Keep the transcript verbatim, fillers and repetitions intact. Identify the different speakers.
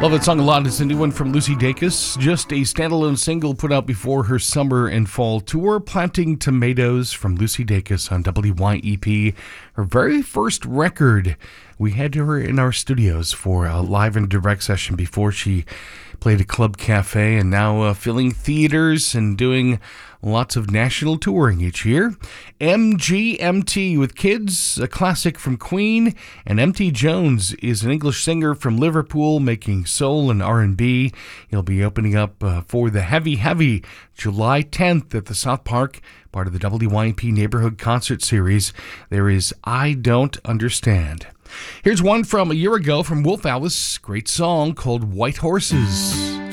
Speaker 1: Love that song a lot. It's a new one from Lucy Dacus. Just a standalone single put out before her summer and fall tour. Planting Tomatoes from Lucy Dacus on W Y E P. Her very first record. We had her in our studios for a live and direct session before she played a club cafe, and now uh, filling theaters and doing lots of national touring each year. M G M T with Kids, a classic from Queen, and M T Jones is an English singer from Liverpool making soul and R and B. He'll be opening up uh, for the Heavy Heavy July tenth at the South Park, part of the W Y E P Neighborhood Concert Series. There is I Don't Understand. Here's one from a year ago from Wolf Alice, great song called White Horses.